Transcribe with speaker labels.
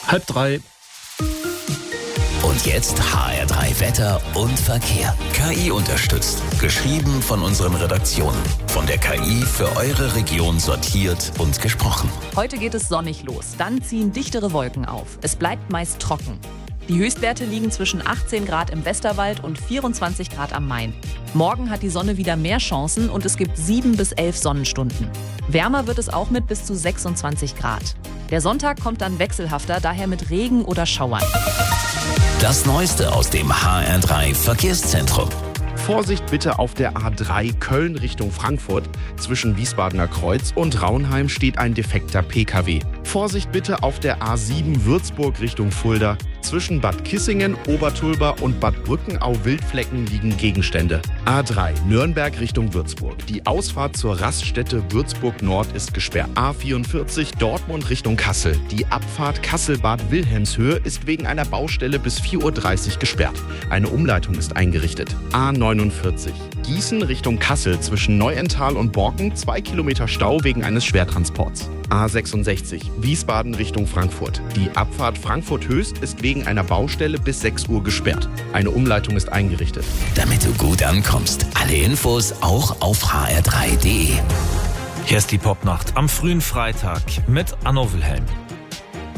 Speaker 1: 2:30.
Speaker 2: Und jetzt HR3 Wetter und Verkehr. KI unterstützt. Geschrieben von unseren Redaktionen. Von der KI für eure Region sortiert und gesprochen.
Speaker 3: Heute geht es sonnig los. Dann ziehen dichtere Wolken auf. Es bleibt meist trocken. Die Höchstwerte liegen zwischen 18 Grad im Westerwald und 24 Grad am Main. Morgen hat die Sonne wieder mehr Chancen und es gibt 7 bis 11 Sonnenstunden. Wärmer wird es auch mit bis zu 26 Grad. Der Sonntag kommt dann wechselhafter, daher mit Regen oder Schauern.
Speaker 2: Das Neueste aus dem HR3 Verkehrszentrum.
Speaker 4: Vorsicht bitte auf der A3 Köln Richtung Frankfurt. Zwischen Wiesbadener Kreuz und Raunheim steht ein defekter Pkw. Vorsicht bitte auf der A7 Würzburg Richtung Fulda. Zwischen Bad Kissingen, Obertulba und Bad Brückenau-Wildflecken liegen Gegenstände. A3 Nürnberg Richtung Würzburg. Die Ausfahrt zur Raststätte Würzburg Nord ist gesperrt. A44 Dortmund Richtung Kassel. Die Abfahrt Kassel-Bad Wilhelmshöhe ist wegen einer Baustelle bis 4:30 Uhr gesperrt. Eine Umleitung ist eingerichtet. A49 Gießen Richtung Kassel zwischen Neuental und Borken 2 Kilometer Stau wegen eines Schwertransports. A66 Wiesbaden Richtung Frankfurt. Die Abfahrt Frankfurt-Höchst ist wegen einer Baustelle bis 6 Uhr gesperrt. Eine Umleitung ist eingerichtet.
Speaker 2: Damit du gut ankommst. Alle Infos auch auf hr3.de.
Speaker 5: Hier ist die Popnacht am frühen Freitag mit Anno Wilhelm.